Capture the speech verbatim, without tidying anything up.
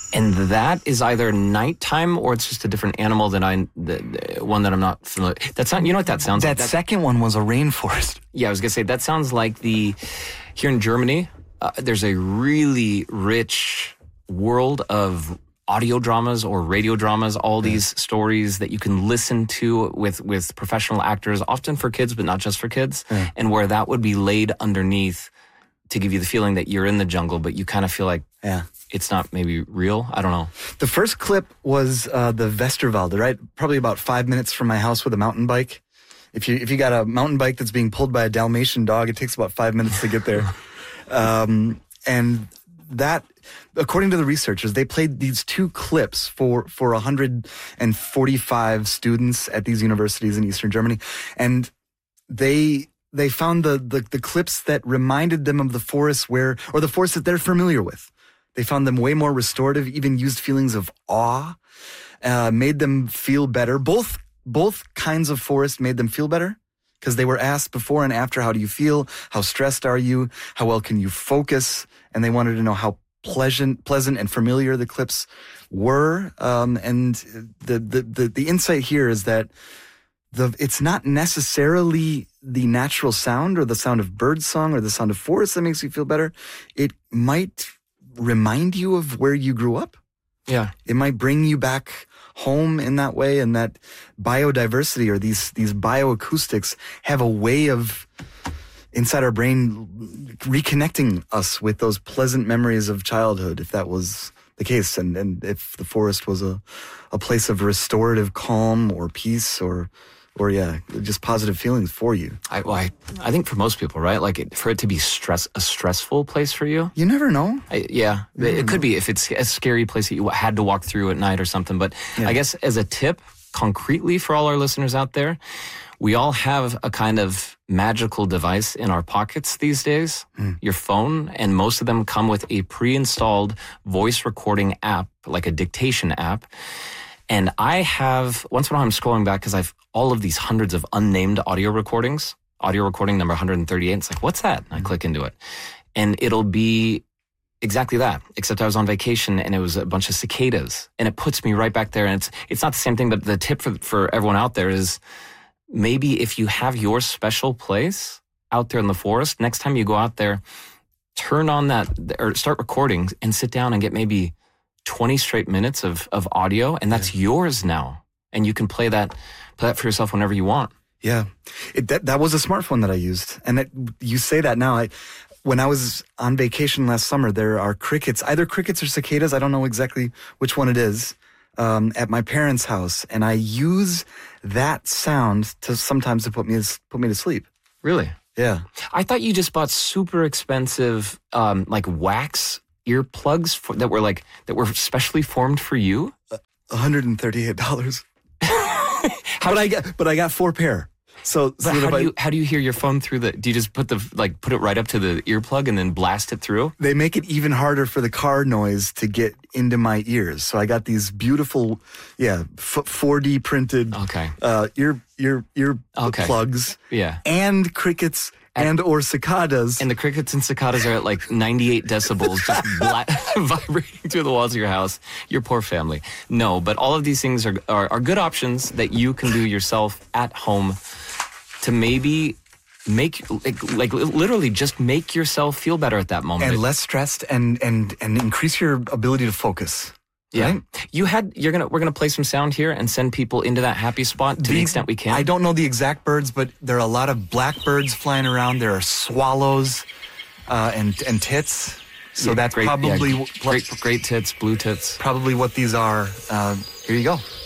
And that is either nighttime or it's just a different animal that I, the, the one that I'm not familiar. That's not, you know what that sounds that like? That second one was a rainforest. Yeah, I was going to say, that sounds like the, here in Germany, uh, there's a really rich world of audio dramas or radio dramas, all yeah. these stories that you can listen to with, with professional actors, often for kids, but not just for kids, yeah. and where that would be laid underneath to give you the feeling that you're in the jungle, but you kind of feel like yeah. it's not maybe real. I don't know. The first clip was uh, the Westerwalde, right? Probably about five minutes from my house with a mountain bike. If you if you got a mountain bike that's being pulled by a Dalmatian dog, it takes about five minutes to get there. um, and that, according to the researchers, they played these two clips for, for one hundred forty-five students at these universities in Eastern Germany. And they... They found the, the, the clips that reminded them of the forests where, or the forests that they're familiar with. They found them way more restorative, even used feelings of awe, uh, made them feel better. Both, both kinds of forest made them feel better because they were asked before and after, how do you feel? How stressed are you? How well can you focus? And they wanted to know how pleasant, pleasant and familiar the clips were. Um, and the, the, the, the insight here is that The, it's not necessarily the natural sound or the sound of bird song or the sound of forest that makes you feel better. It might remind you of where you grew up. Yeah. It might bring you back home in that way, and that biodiversity or these, these bioacoustics have a way of, inside our brain, reconnecting us with those pleasant memories of childhood, if that was the case, and, and if the forest was a, a place of restorative calm or peace or... Or yeah, just positive feelings for you. I, well, I, I think for most people, right? Like it, for it to be stress, a stressful place for you. You never know. I, yeah, you it could know. be if it's a scary place that you had to walk through at night or something. But yeah. I guess as a tip, concretely for all our listeners out there, we all have a kind of magical device in our pockets these days, mm. your phone, and most of them come with a pre-installed voice recording app, like a dictation app. And I have, once in a while I'm scrolling back because I've all of these hundreds of unnamed audio recordings, audio recording number one hundred thirty-eight. It's like, what's that? And I click into it. And it'll be exactly that, except I was on vacation and it was a bunch of cicadas. And it puts me right back there. And it's it's not the same thing, but the tip for, for everyone out there is maybe if you have your special place out there in the forest, next time you go out there, turn on that, or start recording and sit down and get maybe twenty straight minutes of, of audio, and that's yeah. yours now. And you can play that play that for yourself whenever you want. Yeah. It, that, that was a smartphone that I used. And it, you say that now. I, when I was on vacation last summer, there are crickets, either crickets or cicadas, I don't know exactly which one it is, um, at my parents' house. And I use that sound to sometimes to put me, put me to sleep. Really? Yeah. I thought you just bought super expensive, um, like wax earplugs for, that were like that were specially formed for you. Uh, one hundred thirty-eight dollars. but I got but I got four pair. So, so how do I, you how do you hear your phone through the? Do you just put the like put it right up to the earplug and then blast it through? They make it even harder for the car noise to get into my ears. So I got these beautiful, yeah, four D printed okay. uh, ear ear ear okay. plugs. Yeah, and crickets. And or cicadas. And the crickets and cicadas are at like ninety-eight decibels, just bla- vibrating through the walls of your house. Your poor family. No, but all of these things are, are, are good options that you can do yourself at home to maybe make, like, like literally just make yourself feel better at that moment. And less stressed and, and, and increase your ability to focus. Yeah, right? you had. You're gonna. We're gonna play some sound here and send people into that happy spot to the, the extent we can. I don't know the exact birds, but there are a lot of blackbirds flying around. There are swallows, uh, and and tits. So yeah, that's great, probably yeah, great, great tits, blue tits. Probably what these are. Uh, here you go.